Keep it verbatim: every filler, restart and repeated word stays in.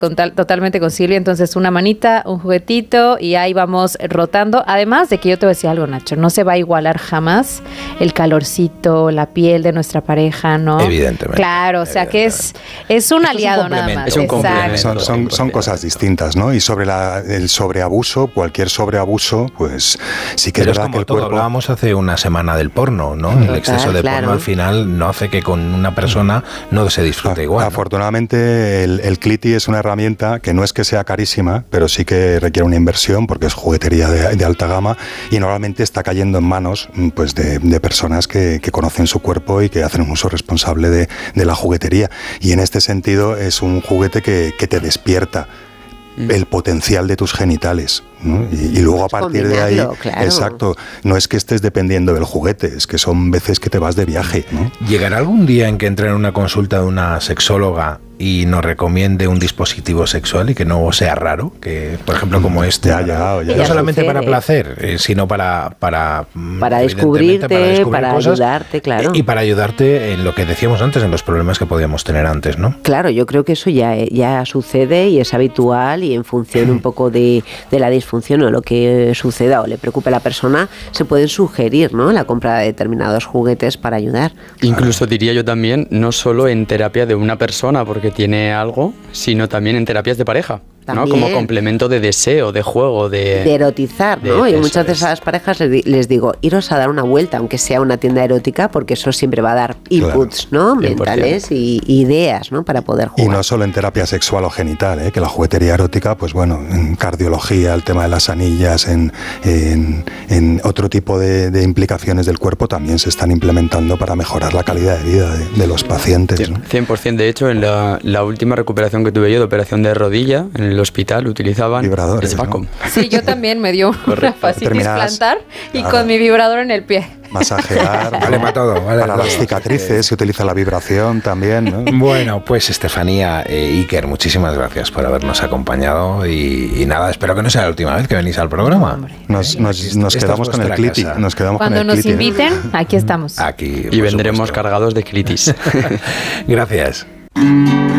Total, totalmente con Silvia, entonces una manita, un juguetito y ahí vamos rotando. Además de que yo te voy a decir algo, Nacho, no se va a igualar jamás el calorcito, la piel de nuestra pareja, ¿no? Evidentemente. Claro, o sea que es, es un aliado nada más. Es un complemento. Son, son, son cosas distintas, ¿no? Y sobre la, el sobreabuso, cualquier sobreabuso, pues sí que Pero es verdad como que el todo, cuerpo... hablábamos hace una semana del porno, ¿no? Total, el exceso de claro. porno al final no hace que con una persona no se disfrute A, igual. ¿no? Afortunadamente el, el Cliti es una herramienta que no es que sea carísima, pero sí que requiere una inversión porque es juguetería de, de alta gama y normalmente está cayendo en manos pues de, de personas que, que conocen su cuerpo y que hacen un uso responsable de, de la juguetería. Y en este sentido es un juguete que, que te despierta el potencial de tus genitales, ¿no? y, y luego a partir de ahí, claro. exacto, no es que estés dependiendo del juguete, es que son veces que te vas de viaje, ¿no? ¿Llegará algún día en que entre en una consulta de una sexóloga y nos recomiende un dispositivo sexual y que no sea raro, que por ejemplo como este, ya, ya, ya, no ya solamente sucede. para placer, eh, sino para para Para evidentemente, descubrirte, para, descubrir para cosas, ayudarte, claro. y para ayudarte en lo que decíamos antes, en los problemas que podíamos tener antes, ¿no? Claro, yo creo que eso ya, ya sucede y es habitual y en función un poco de, de la disfunción o lo que suceda o le preocupe a la persona, se pueden sugerir, ¿no?, la compra de determinados juguetes para ayudar. Incluso diría yo también, no solo en terapia de una persona porque tiene algo, sino también en terapias de pareja. ¿no? También. Como complemento de deseo, de juego, de... De erotizar, ¿no? de- y eso muchas veces es. a las parejas les, di- les digo, iros a dar una vuelta, aunque sea una tienda erótica, porque eso siempre va a dar inputs, ¿no? cien por ciento. Mentales y ideas, ¿no? Para poder Y jugar. no solo en terapia sexual o genital, ¿eh? Que la juguetería erótica, pues bueno, en cardiología, el tema de las anillas, en, en, en otro tipo de, de implicaciones del cuerpo también se están implementando para mejorar la calidad de vida de, de los pacientes, ¿no? cien por ciento. De hecho, en la, la última recuperación que tuve yo de operación de rodilla, en el hospital utilizaban Vibradores, Spacom. Sí, yo también me dio una fascitis Terminadas- plantar y claro. con mi vibrador en el pie. Masajear, Vale para todo, vale para todo. las cicatrices se utiliza la vibración también, ¿no? Bueno, pues Estefanía, eh, Iker, muchísimas gracias por habernos acompañado y, y nada, espero que no sea la última vez que venís al programa. Nos, nos, nos Esta quedamos es con el vuestra cliti, casa. nos quedamos Cuando con el nos cliti. inviten, aquí estamos. Aquí, Y por vendremos supuesto. cargados de clitis. Gracias.